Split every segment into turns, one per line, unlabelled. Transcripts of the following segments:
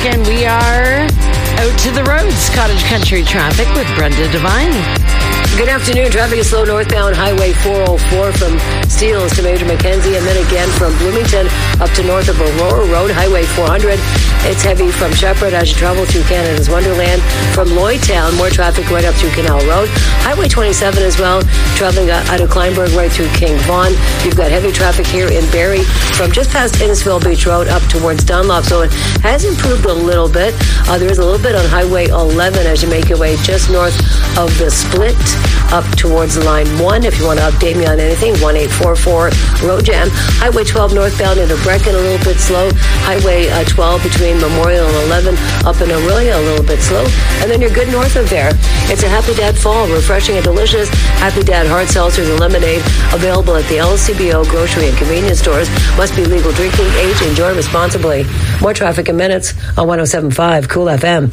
and we are out to the roads. Cottage Country traffic with Brenda Devine.
Good afternoon. Traffic is slow northbound Highway 404 from Steeles to Major Mackenzie, and then again from Bloomington up to north of Aurora Road, Highway 400. It's heavy from Shepherd as you travel through Canada's Wonderland. From Lloydtown, more traffic right up through Canal Road. Highway 27 as well, traveling out of Kleinburg right through King Vaughan. You've got heavy traffic here in Barrie from just past Innisfil Beach Road up towards Dunlop. So it has improved a little bit. There is a little bit on Highway 11 as you make your way just north of the split up towards line 1. If you want to update me on anything, 1844 Road Jam. Highway 12 northbound into Brecken, a little bit slow. Highway 12 between Memorial and 11 up in Aurelia, a little bit slow. And then you're good north of there. It's a Happy Dad fall, refreshing and delicious. Happy Dad hard seltzers and lemonade available at the LCBO grocery and convenience stores. Must be legal drinking age. Enjoy responsibly. More traffic in minutes on 107.5 Cool FM.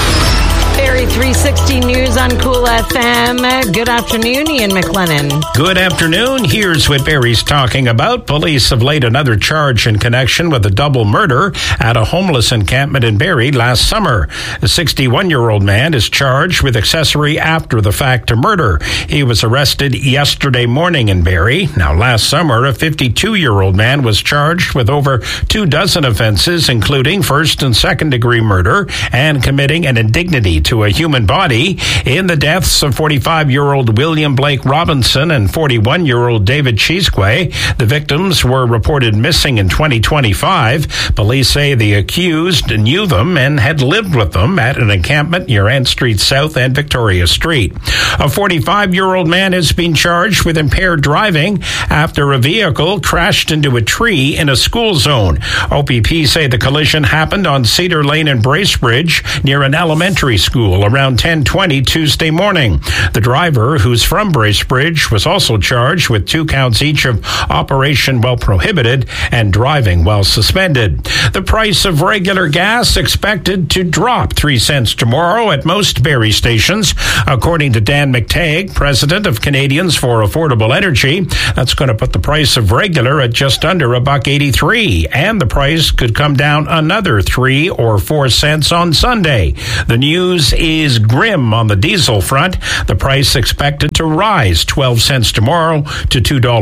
Barrie 360 News on Cool FM. Good afternoon, Ian McLennan.
Good afternoon. Here's what Barrie's talking about. Police have laid another charge in connection with a double murder at a homeless encampment in Barrie last summer. A 61-year-old man is charged with accessory after the fact to murder. He was arrested yesterday morning in Barrie. Now, last summer, a 52-year-old man was charged with over 24 offenses, including first and second-degree murder and committing an indignity to a human body in the deaths of 45-year-old William Blake Robinson and 41-year-old David Cheesquay. The victims were reported missing in 2025. Police say the accused knew them and had lived with them at an encampment near Ann Street South and Victoria Street. A 45-year-old man has been charged with impaired driving after a vehicle crashed into a tree in a school zone. OPP say the collision happened on Cedar Lane and Bracebridge near an elementary school around 10:20 Tuesday morning. The driver, who's from Bracebridge, was also charged with 2 counts each of operation while prohibited and driving while suspended. The price of regular gas expected to drop 3 cents tomorrow at most Barrie stations, according to Dan McTagg, president of Canadians for Affordable Energy. That's going to put the price of regular at just under $1.83, and the price could come down another 3 or 4 cents on Sunday. The news is grim on the diesel front. The price expected to rise 12 cents tomorrow to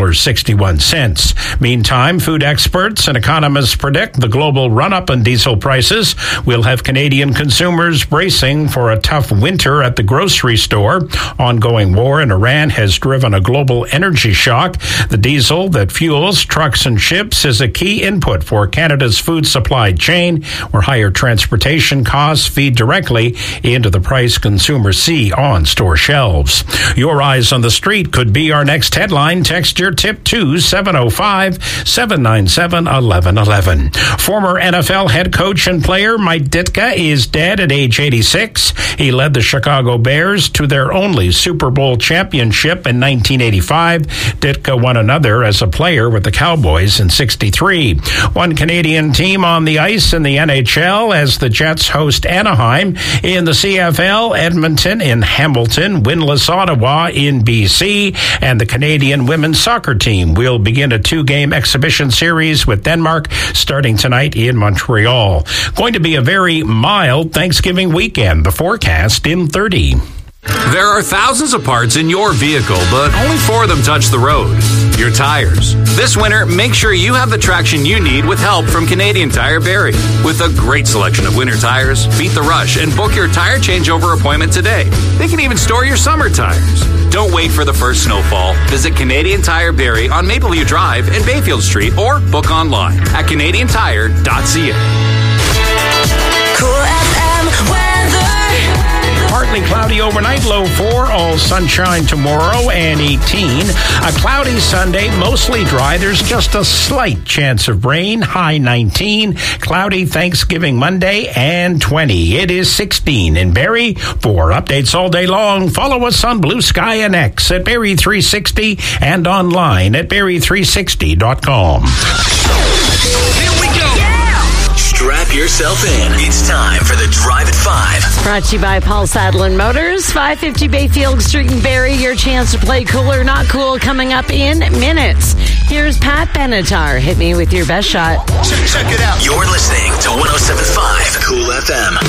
$2.61. Meantime, food experts and economists predict the global run-up in diesel prices will have Canadian consumers bracing for a tough winter at the grocery store. Ongoing war in Iran has driven a global energy shock. The diesel that fuels trucks and ships is a key input for Canada's food supply chain, where higher transportation costs feed directly into the price consumers see on store shelves. Your eyes on the street could be our next headline. Text your tip to 705-797-1111. Former NFL head coach and player Mike Ditka is dead at age 86. He led the Chicago Bears to their only Super Bowl championship in 1985. Ditka won another as a player with the Cowboys in 63. One Canadian team on the ice in the NHL as the Jets host Anaheim. In the CFL, Edmonton in Hamilton, winless Ottawa in BC, and the Canadian women's soccer team will begin a 2-game exhibition series with Denmark starting tonight in Montreal. Going to be a very mild Thanksgiving weekend. The forecast in 30.
There are thousands of parts in your vehicle, but only 4 of them touch the road. Your tires. This winter, make sure you have the traction you need with help from Canadian Tire Barrie. With a great selection of winter tires, beat the rush and book your tire changeover appointment today. They can even store your summer tires. Don't wait for the first snowfall. Visit Canadian Tire Barrie on Mapleview Drive and Bayfield Street, or book online at canadiantire.ca.
Cool FM weather.
Partly cloudy overnight, low 4, all sunshine tomorrow and 18. A cloudy Sunday, mostly dry. There's just a slight chance of rain, high 19. Cloudy Thanksgiving Monday and 20. It is 16 in Barrie. For updates all day long, follow us on Blue Sky and X at Barrie 360 and online at Barrie360.com.
Here we go. Strap yourself in. It's time for the Drive at 5.
Brought to you by Paul Sadlin Motors, 550 Bayfield Street in Barrie. Your chance to play cool or not cool coming up in minutes. Here's Pat Benatar. Hit me with your best shot.
Check it out. You're listening to 107.5 Cool FM.